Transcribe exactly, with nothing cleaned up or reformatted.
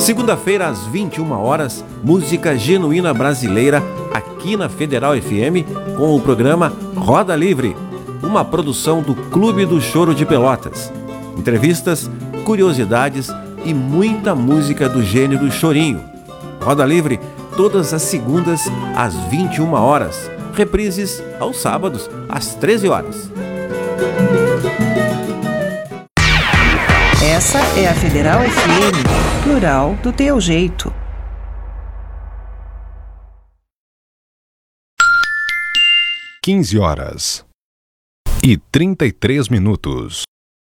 Segunda-feira, às vinte e uma horas, música genuína brasileira aqui na Federal F M com o programa Roda Livre, uma produção do Clube do Choro de Pelotas. Entrevistas, curiosidades e muita música do gênero chorinho. Roda Livre todas as segundas às vinte e uma horas. Reprises aos sábados às treze horas. Essa é a Federal F M, plural do teu jeito. quinze horas e trinta e três minutos.